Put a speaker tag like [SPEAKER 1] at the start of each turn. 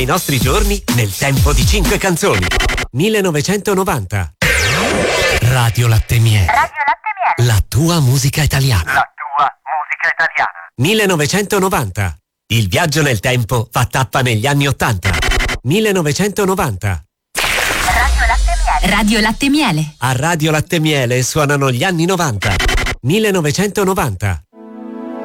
[SPEAKER 1] I nostri giorni nel tempo di 5 canzoni. 1990. Radio Latte Miele. La tua musica italiana. 1990. Il viaggio nel tempo fa tappa negli anni 80. 1990.
[SPEAKER 2] Radio Latte Miele.
[SPEAKER 1] A Radio Latte Miele suonano gli anni 90. 1990.